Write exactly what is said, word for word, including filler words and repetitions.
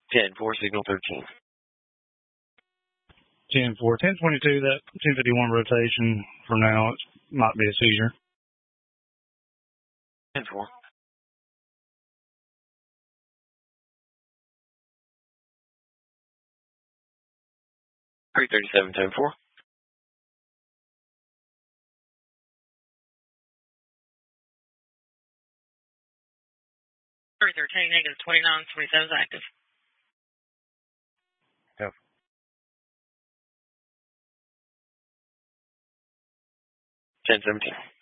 ten four, signal thirteen. ten four, ten twenty-two, that ten fifty-one rotation for now, it might be a seizure. ten four. three thirty-seven, ten four. three thirteen, negative twenty-nine, twenty-seven is active. Yep. ten seventeen.